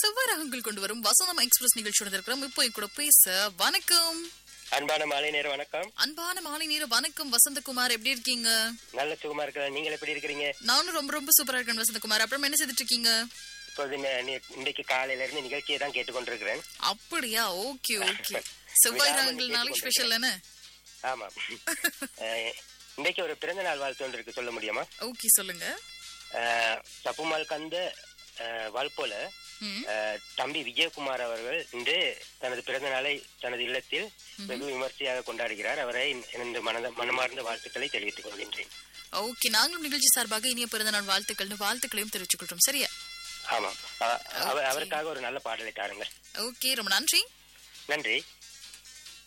செவ்வாய் ராகங்கள் கொண்டு வரும் வசந்தம் எக்ஸ்பிரஸ் நிகழ்ச்சியோட இருக்கிறோம். இப்போ என் கூட பேச வணக்கம். அன்பான மாலை நேர வணக்கம். அன்பான மாலை நேர வணக்கம் வசந்தகுமார், எப்படி இருக்கீங்க? நல்ல சுகமா இருக்கிறேன். நீங்கள் எப்படி இருக்கிறீங்க? நானும் ரொம்ப ரொம்ப சூப்பரா இருக்கேன் வசந்தகுமார். அப்புறம் என்ன செய்துட்டு இருக்கீங்க? இப்போது இன்றைக்கு காலையில இருந்து நிகழ்ச்சியை தான் கேட்டுக்கொண்டிருக்கிறேன். அப்படியா? Okay okay. செவ்வாய் ராகங்கள் நாளைக்கு ஸ்பெஷல் என்ன? ஆமா. இன்றைக்கு ஒரு பிறந்த நாள் வாழ்த்து ஒன்று இருக்கு, சொல்ல முடியுமா? ஓகே சொல்லுங்க. சப்புமால் கந்த வாழ்போல தம்பி விஜயகுமார் அவர்கள் இன்று தனது பிறந்த நாளை தனது இல்லத்தில் வெகு விமர்சையாக கொண்டாடுகிறார். அவரை எனது மனமார்ந்த வாழ்த்துக்களை தெரிவித்துக் கொள்கின்றேன். ஓகே, நாங்களும் நிகழ்ச்சி சார்பாக இனிய பிறந்த நாள் வாழ்த்துக்களையும் தெரிவித்துக் கொள்றோம். சரியா? ஆமா, அவருக்காக ஒரு நல்ல பாடலை தாருங்கள். ஓகே, ரொம்ப நன்றி. நன்றி.